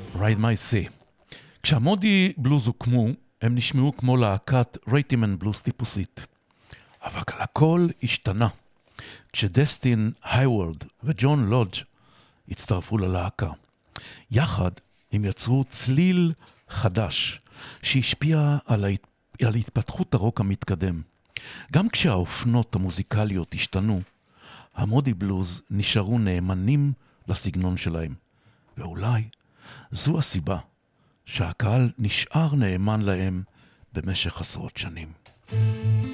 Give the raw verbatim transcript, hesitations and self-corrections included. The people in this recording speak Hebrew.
Ride My Sea. כשהמודי בלוז הוקמו, הם נשמעו כמו להקת רייטימן בלוז טיפוסית. אבל הכל השתנה. כשדסטין הייוורד וג'ון לודג' הצטרפו ללהקה. יחד הם יצרו צליל חדש, שהשפיע על, ההת... על התפתחות הרוק המתקדם. גם כשהאופנות המוזיקליות השתנו, המודי בלוז נשארו נאמנים לסגנון שלהם. ואולי זו הסיבה שהקהל נשאר נאמן להם במשך עשרות שנים.